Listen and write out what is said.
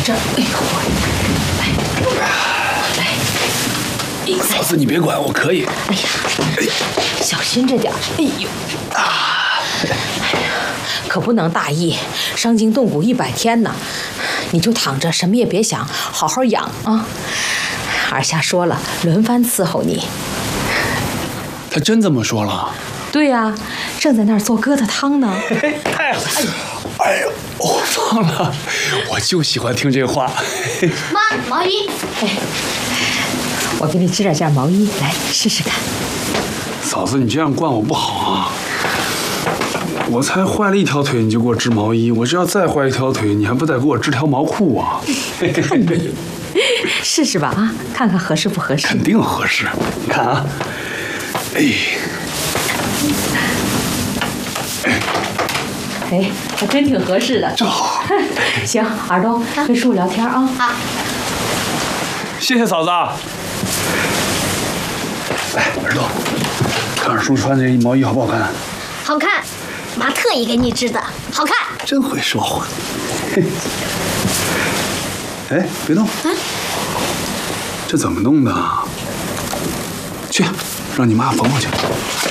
这儿。哎呦，来， 嫂子你别管，我可以。 哎呀，小心着点。哎呦，可不能大意，伤筋动骨100天呢。你就躺着，什么也别想，好好养啊。二瞎说了，轮番伺候你。 他真这么说了？ 对呀，正在那儿做疙瘩汤呢。 太好！哎呦，我忘了，我就喜欢听这话。 妈，毛衣。 哎，我给你织点件毛衣，来试试看。 嫂子，你这样惯我不好啊！我才坏了1条腿，你就给我织毛衣；我这要再坏1条腿，你还不得给我织条毛裤啊？ 看你，试试吧啊，看看合适不合适。 肯定合适，你看啊， 哎，还真挺合适的。 正好。 行，耳朵跟叔叔聊天啊。 好。 谢谢嫂子。来，耳朵，看看叔穿这毛衣好不好看？ 好看，妈特意给你织的，好看。 真会说话。哎，别动！这怎么弄的？去，让你妈缝回去。